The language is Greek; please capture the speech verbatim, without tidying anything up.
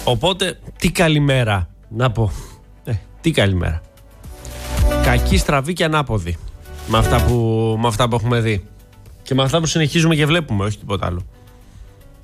Οπότε, τι καλημέρα να πω. Ε, τι καλημέρα. Κακή, στραβή και ανάποδη. Με αυτά που, με αυτά που έχουμε δει. Και με αυτά που συνεχίζουμε και βλέπουμε, όχι τίποτα άλλο.